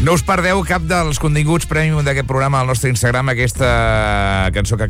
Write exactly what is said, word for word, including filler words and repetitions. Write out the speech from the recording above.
No us perdeu cap dels continguts premium d'aquest programa al nostre Instagram, aquesta cançó que